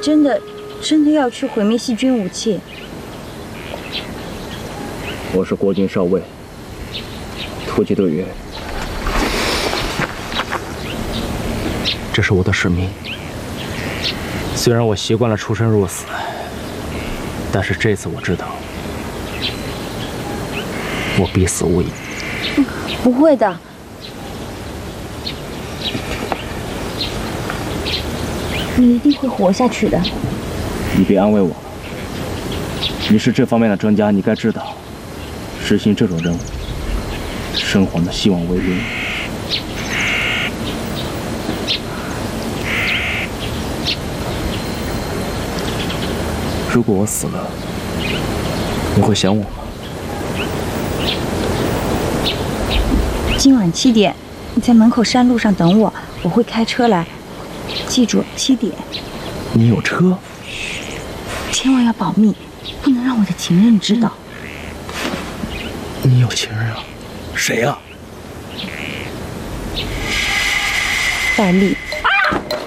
真的要去毁灭细菌武器？ 我是国军少尉，突击队员。这是我的使命。虽然我习惯了出生入死，但是这次我知道，我必死无疑。 不会的。你一定会活下去的。 你别安慰我了，你是这方面的专家，你该知道，实行这种任务，生还的希望为零。如果我死了，你会想我吗？ 今晚7点，你在门口山路上等我，我会开车来。记住7点。 你有车？ 千万要保密，不能让我的情人知道。 你有情人啊？谁啊？ 戴笠。